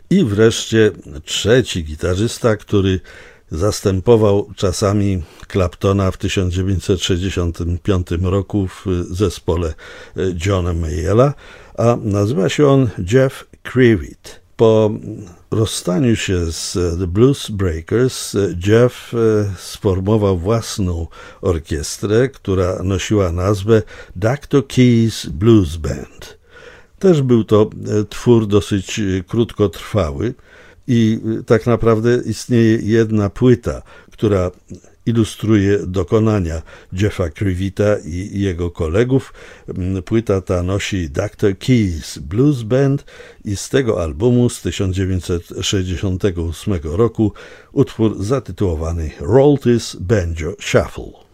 I wreszcie trzeci gitarzysta, który zastępował czasami Claptona w 1965 roku w zespole Johna Mayalla, a nazywa się on Jeff Kriewitt. Po rozstaniu się z The Blues Breakers Jeff sformował własną orkiestrę, która nosiła nazwę Dr. Keys Blues Band. Też był to twór dosyć krótkotrwały i tak naprawdę istnieje jedna płyta, która ilustruje dokonania Jeffa Kriewitta i jego kolegów. Płyta ta nosi Dr. Keys Blues Band i z tego albumu z 1968 roku utwór zatytułowany Roll This Banjo Shuffle.